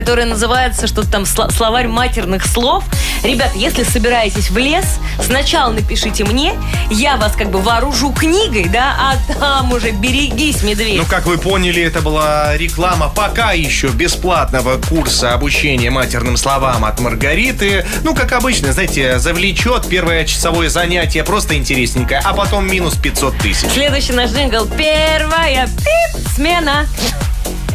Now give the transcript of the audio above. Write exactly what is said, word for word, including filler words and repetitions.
которая называется что-то там сло- словарь матерных слов. Ребят, если собираетесь в лес, сначала напишите мне, я вас как бы вооружу книгой, да, а там уже берегись, медведь. Ну, как вы поняли, это была реклама пока еще бесплатного курса обучения матерным словам от Маргариты. Ну, как обычно, знаете, завлечет первое часовое занятие, просто интересненькое, а потом минус пятьсот тысяч. Следующий наш джингл. Первая пип, смена.